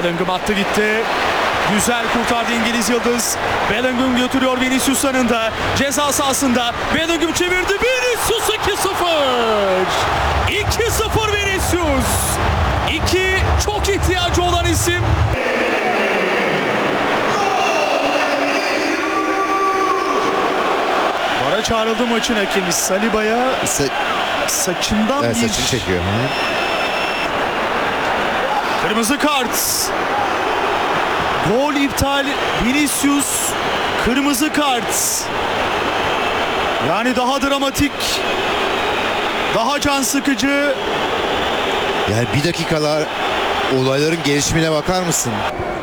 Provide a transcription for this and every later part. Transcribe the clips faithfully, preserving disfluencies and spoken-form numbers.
Bellingham attı gitti. Güzel kurtardı İngiliz Yıldız. Bellingham götürüyor Vinicius yanında. Ceza sahasında. Bellingham çevirdi. Vinicius iki sıfır. iki sıfır Vinicius. İki çok ihtiyacı olan isim. Bara çağrıldı maçın hakemi. Saliba'ya Sa saçından evet, bir saçını çekiyor. Hı. kırmızı kart. Gol iptal. Vinicius kırmızı kart. Yani daha dramatik, daha can sıkıcı. Yani bir dakikalar olayların gelişimine bakar mısın?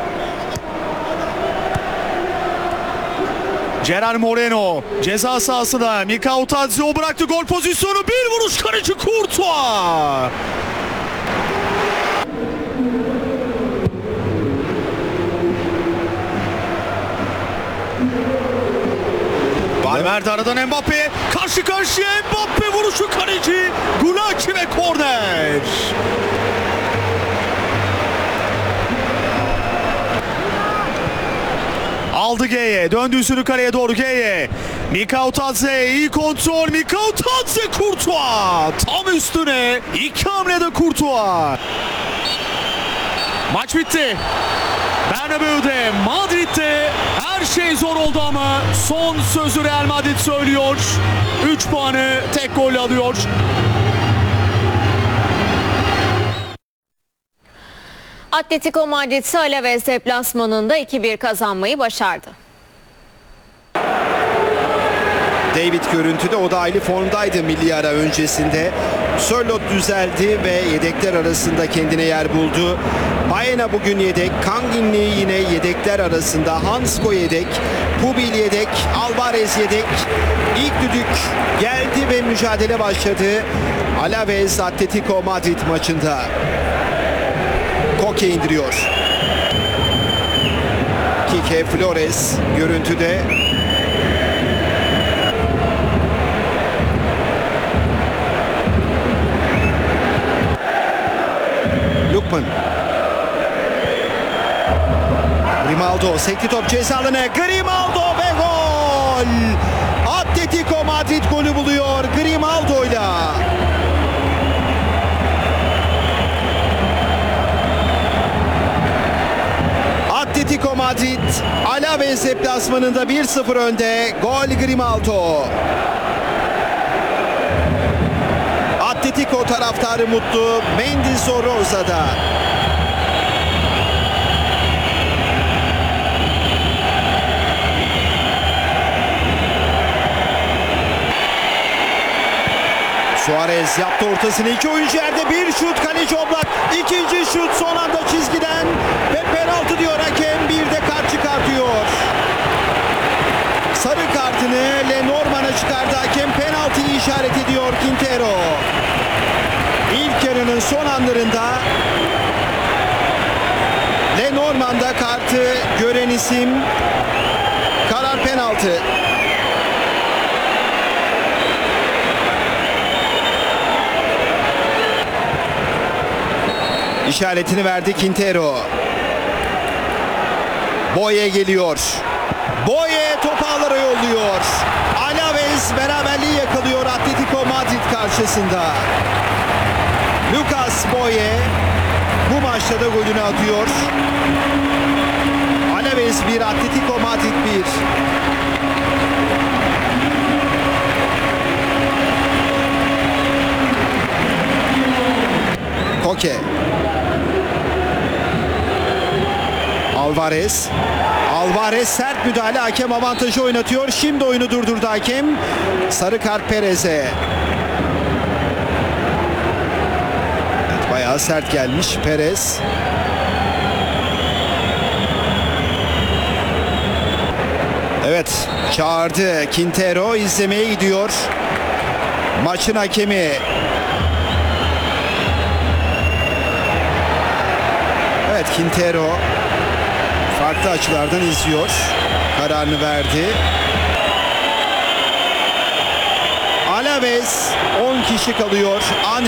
Gerard Moreno ceza sahasında. Mikao Tadze o bıraktı gol pozisyonu. Bir vuruş kaleci Courtois. Valverde aradan Mbappe. Karşı karşıya Mbappe vuruşu kaleci. Gulacsi ve korner. Aldı G'ye. Döndü üstünü kaleye doğru G'ye. Mikao Tadze iyi kontrol. Mikao Tadze Courtois. Tam üstüne. İki hamlede Courtois. Maç bitti. Bernabeu'de, Madrid'de her şey zor oldu ama son sözü Real Madrid söylüyor. üç puanı tek gol alıyor. Atletico Madrid Alaves deplasmanında iki bir kazanmayı başardı. David görüntüde, o da aynı formdaydı milli ara öncesinde. Sörloth düzeldi ve yedekler arasında kendine yer buldu. Baena bugün yedek, Kanginli yine yedekler arasında, Hansko yedek, Pubil yedek, Alvarez yedek. İlk düdük geldi ve mücadele başladı Alaves Atletico Madrid maçında. Koke indiriyor. Kike Flores görüntüde. Lukman. Grimaldo sekti top ceza alanına. Grimaldo ve gol. Atletico Madrid golü buluyor Grimaldo'yla. Atletico Madrid Alaves deplasmanında bir sıfır önde. Gol Grimaldo. Atletico taraftarı mutlu. Mendes Rosa'da. Suarez yaptı ortasını. İki oyuncu yerde, bir şut, kaleci Oblak. İkinci şut son anda çizgiden ve penaltı diyor hakem. Bir de kart çıkartıyor. Sarı kartını Lenormand'a çıkardı hakem. Penaltıyı işaret ediyor Quintero. İlk yarının son anlarında Lenormand'a kartı gören isim. Karar penaltı. İşaretini verdi Quintero. Boye geliyor. Boye topu ağlara yolluyor. Alaves beraberliği yakalıyor Atletico Madrid karşısında. Lucas Boye bu maçta da golünü atıyor. Alaves bir, Atletico Madrid bir. Koke. Alvarez. Alvarez sert müdahale, hakem avantajı oynatıyor. Şimdi oyunu durdurdu hakem. Sarı kart Perez'e. Evet, bayağı sert gelmiş Perez. Evet, çağırdı Quintero, izlemeye gidiyor. Maçın hakemi. Evet, Quintero farklı açılardan izliyor. Kararını verdi. Alaves on kişi kalıyor.